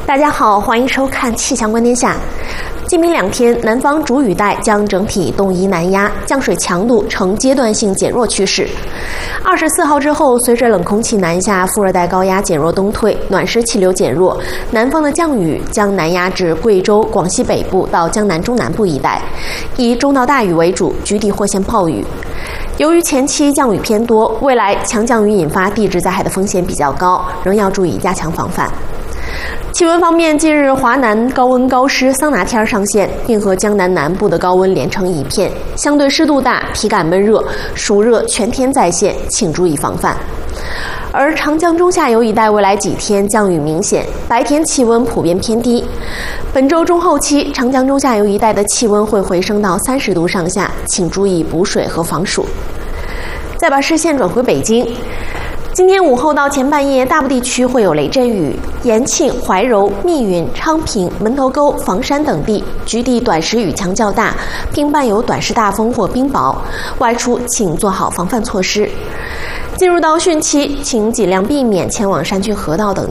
大家好，欢迎收看气象观天下。今明2天，南方主雨带将整体东移南压，降水强度呈阶段性减弱趋势。24号之后，随着冷空气南下，副热带高压减弱东退，暖湿气流减弱，南方的降雨将南压至贵州、广西北部到江南中南部一带，以中到大雨为主，局地或现暴雨。由于前期降雨偏多，未来强降雨引发地质灾害的风险比较高，仍要注意加强防范。气温方面，近日华南高温高湿桑拿天上线，并和江南南部的高温连成一片，相对湿度大，体感闷热，暑热全天在线，请注意防范。而长江中下游一带未来几天降雨明显，白天气温普遍偏低。本周中后期，长江中下游一带的气温会回升到30度上下，请注意补水和防暑。再把视线转回北京。今天午后到前半夜，大部地区会有雷阵雨，延庆、怀柔、密云、昌平、门头沟、房山等地局地短时雨强较大，并伴有短时大风或冰雹，外出请做好防范措施。进入到汛期，请尽量避免前往山区河道等